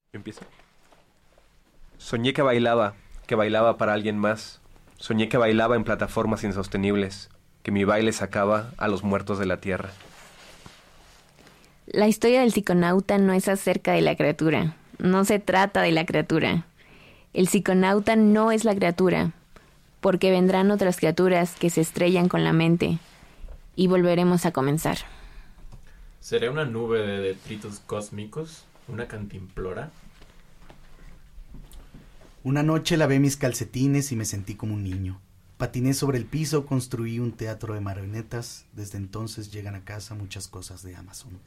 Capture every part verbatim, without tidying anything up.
Empiezo. Soñé que bailaba, que bailaba para alguien más. Soñé que bailaba en plataformas insostenibles, que mi baile sacaba a los muertos de la tierra. La historia del psiconauta no es acerca de la criatura, no se trata de la criatura. El psiconauta no es la criatura, porque vendrán otras criaturas que se estrellan con la mente y volveremos a comenzar. ¿Seré una nube de detritos cósmicos? ¿Una cantimplora? Una noche lavé mis calcetines y me sentí como un niño. Patiné sobre el piso, construí un teatro de marionetas. Desde entonces llegan a casa muchas cosas de Amazon.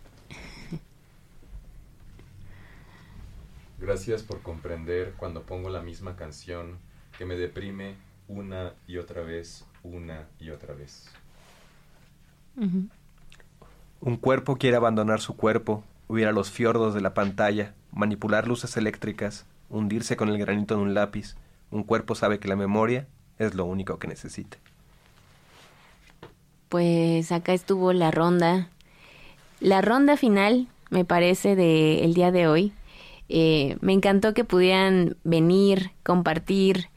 Gracias por comprender cuando pongo la misma canción que me deprime una y otra vez, una y otra vez. Uh-huh. Un cuerpo quiere abandonar su cuerpo, huir a los fiordos de la pantalla, manipular luces eléctricas, hundirse con el granito de un lápiz. Un cuerpo sabe que la memoria es lo único que necesita. Pues acá estuvo la ronda. La ronda final, me parece, del día de hoy. Eh, me encantó que pudieran venir, compartir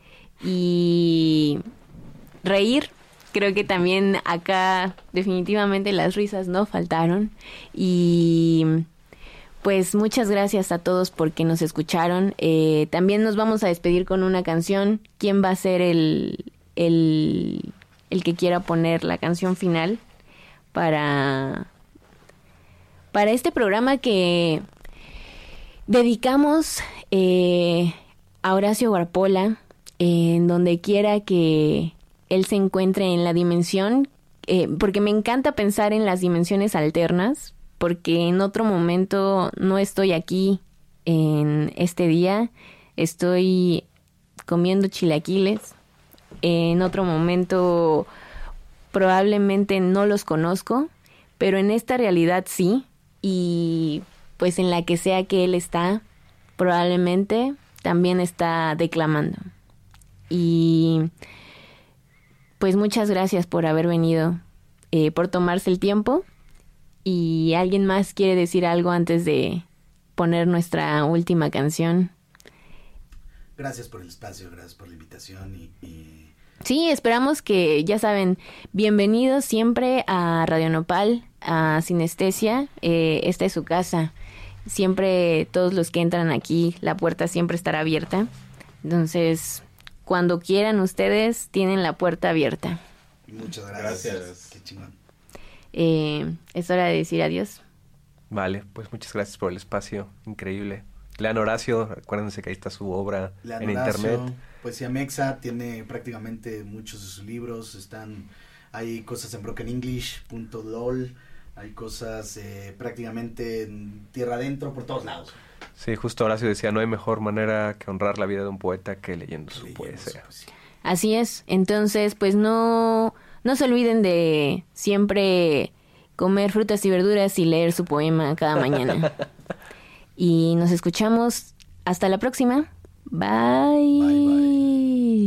y reír. Creo que también acá definitivamente las risas no faltaron. Y pues muchas gracias a todos porque nos escucharon. Eh, también nos vamos a despedir con una canción. ¿Quién va a ser el, el, el que quiera poner la canción final para, para este programa que dedicamos eh, a Horacio Guarpola, eh, en donde quiera que él se encuentre en la dimensión, eh, porque me encanta pensar en las dimensiones alternas, porque en otro momento no estoy aquí en este día, estoy comiendo chilaquiles, en otro momento probablemente no los conozco, pero en esta realidad sí, y pues en la que sea que él está, probablemente también está declamando. Y pues muchas gracias por haber venido, eh, por tomarse el tiempo. ¿Y alguien más quiere decir algo antes de poner nuestra última canción? Gracias por el espacio, gracias por la invitación y... y... Sí, esperamos que, ya saben, bienvenidos siempre a Radio Nopal, a Sinestesia, eh, esta es su casa. Siempre, todos los que entran aquí, la puerta siempre estará abierta. Entonces, cuando quieran ustedes, tienen la puerta abierta. Muchas gracias. Gracias. Qué chingón. Eh, es hora de decir adiós. Vale, pues muchas gracias por el espacio, increíble. Lean Horacio, acuérdense que ahí está su obra Lean en Horacio, internet. Poesía Mexa tiene prácticamente muchos de sus libros, están, hay cosas en broken english punto lol, hay cosas eh, prácticamente en tierra adentro, por todos lados. Sí, justo Horacio decía, no hay mejor manera que honrar la vida de un poeta que leyendo su Leyendo poesía. su poesía. Así es, entonces pues no, no se olviden de siempre comer frutas y verduras y leer su poema cada mañana. Y nos escuchamos hasta la próxima. Bye. Bye, bye.